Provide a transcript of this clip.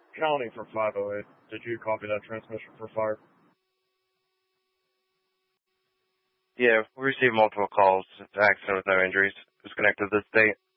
County for 508. Did you copy that transmission for fire? Yeah, we received multiple calls. It's an accident with no injuries. It was connected to the state.